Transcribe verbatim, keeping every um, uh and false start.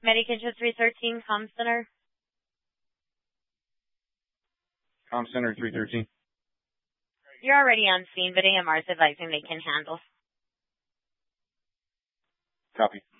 Medikitchen three thirteen, Com Center. Com Center three thirteen. You're already on scene, but A M R is advising they can handle. Copy.